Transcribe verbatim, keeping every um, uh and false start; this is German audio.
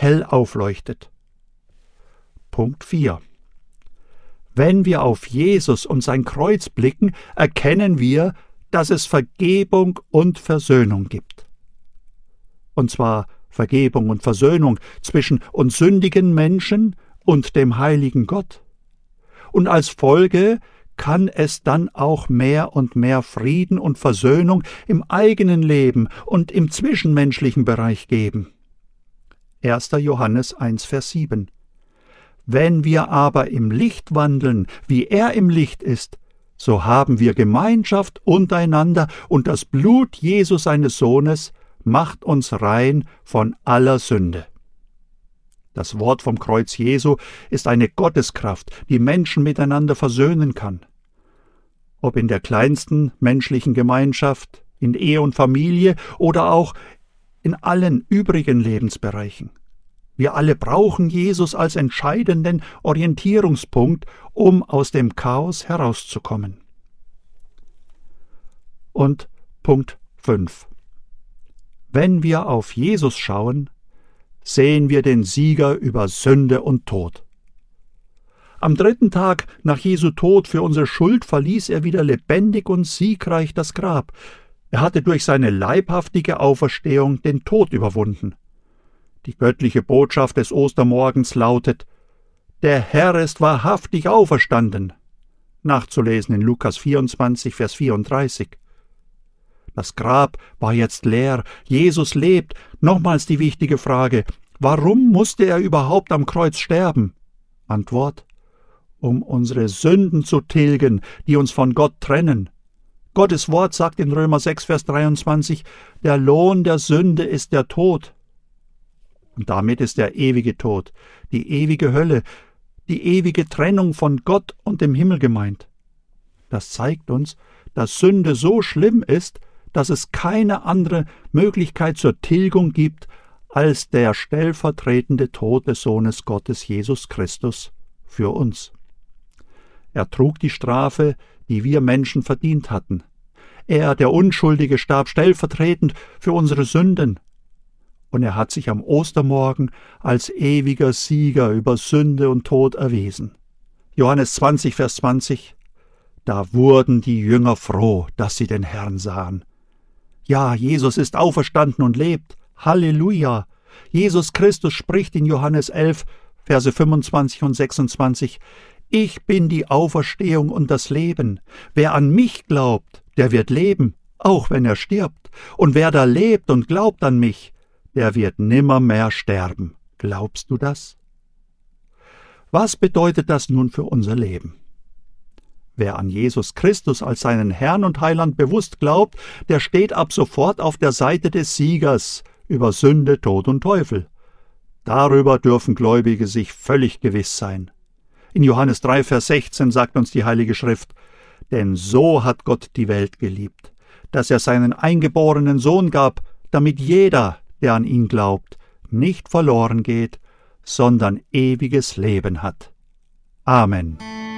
hell aufleuchtet. Punkt vier. Wenn wir auf Jesus und sein Kreuz blicken, erkennen wir, dass es Vergebung und Versöhnung gibt. Und zwar Vergebung und Versöhnung zwischen uns sündigen Menschen und dem heiligen Gott. Und als Folge kann es dann auch mehr und mehr Frieden und Versöhnung im eigenen Leben und im zwischenmenschlichen Bereich geben. erster Johannes eins, Vers sieben. Wenn wir aber im Licht wandeln, wie er im Licht ist, so haben wir Gemeinschaft untereinander, und das Blut Jesu seines Sohnes macht uns rein von aller Sünde. Das Wort vom Kreuz Jesu ist eine Gotteskraft, die Menschen miteinander versöhnen kann. Ob in der kleinsten menschlichen Gemeinschaft, in Ehe und Familie oder auch in allen übrigen Lebensbereichen. Wir alle brauchen Jesus als entscheidenden Orientierungspunkt, um aus dem Chaos herauszukommen. Und Punkt fünf. Wenn wir auf Jesus schauen, sehen wir den Sieger über Sünde und Tod. Am dritten Tag nach Jesu Tod für unsere Schuld verließ er wieder lebendig und siegreich das Grab. Er hatte durch seine leibhaftige Auferstehung den Tod überwunden. Die göttliche Botschaft des Ostermorgens lautet: Der Herr ist wahrhaftig auferstanden. Nachzulesen in Lukas vierundzwanzig, Vers vierunddreißig. Das Grab war jetzt leer, Jesus lebt. Nochmals die wichtige Frage: Warum musste er überhaupt am Kreuz sterben? Antwort: Um unsere Sünden zu tilgen, die uns von Gott trennen. Gottes Wort sagt in Römer sechs, Vers dreiundzwanzig: Der Lohn der Sünde ist der Tod. Und damit ist der ewige Tod, die ewige Hölle, die ewige Trennung von Gott und dem Himmel gemeint. Das zeigt uns, dass Sünde so schlimm ist, dass es keine andere Möglichkeit zur Tilgung gibt als der stellvertretende Tod des Sohnes Gottes Jesus Christus für uns. Er trug die Strafe, die wir Menschen verdient hatten. Er, der Unschuldige, starb stellvertretend für unsere Sünden. Und er hat sich am Ostermorgen als ewiger Sieger über Sünde und Tod erwiesen. Johannes zwanzig, Vers zwanzig. Da wurden die Jünger froh, dass sie den Herrn sahen. Ja, Jesus ist auferstanden und lebt. Halleluja! Jesus Christus spricht in Johannes elf, Verse fünfundzwanzig und sechsundzwanzig. Ich bin die Auferstehung und das Leben. Wer an mich glaubt, der wird leben, auch wenn er stirbt. Und wer da lebt und glaubt an mich, der wird nimmermehr sterben. Glaubst du das? Was bedeutet das nun für unser Leben? Wer an Jesus Christus als seinen Herrn und Heiland bewusst glaubt, der steht ab sofort auf der Seite des Siegers über Sünde, Tod und Teufel. Darüber dürfen Gläubige sich völlig gewiss sein. In Johannes drei, Vers sechzehn sagt uns die Heilige Schrift: Denn so hat Gott die Welt geliebt, dass er seinen eingeborenen Sohn gab, damit jeder, der an ihn glaubt, nicht verloren geht, sondern ewiges Leben hat. Amen.